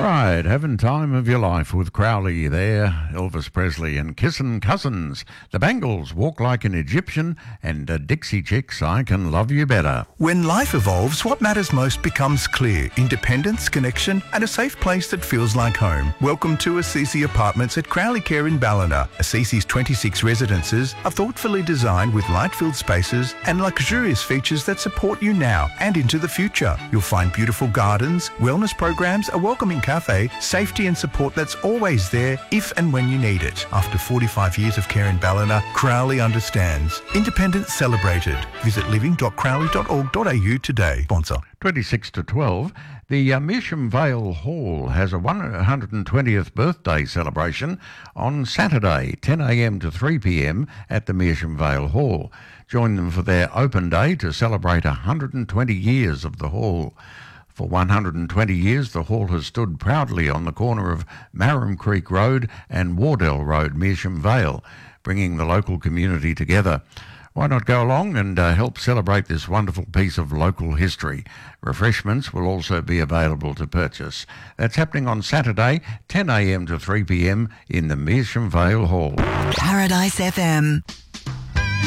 right, having time of your life with Crowley there, Elvis Presley and Kissin' Cousins, the Bangles, Walk Like an Egyptian, and Dixie Chicks, I Can Love You Better. When life evolves, what matters most becomes clear. Independence, connection, and a safe place that feels like home. Welcome to Assisi Apartments at Crowley Care in Ballina. Assisi's 26 residences are thoughtfully designed with light-filled spaces and luxurious features that support you now and into the future. You'll find beautiful gardens, wellness programs, a welcoming cafe, safety and support that's always there if and when you need it. After 45 years of care in Ballina, Crowley understands. Independence celebrated. Visit living.crowley.org.au today. Sponsor. 26 to 12, the Measham Vale Hall has a 120th birthday celebration on Saturday, 10 a.m. to 3 p.m. at the Measham Vale Hall. Join them for their open day to celebrate 120 years of the hall. For 120 years, the hall has stood proudly on the corner of Marram Creek Road and Wardell Road, Measham Vale, bringing the local community together. Why not go along and help celebrate this wonderful piece of local history? Refreshments will also be available to purchase. That's happening on Saturday, 10 a.m. to 3 p.m. in the Measham Vale Hall. Paradise FM.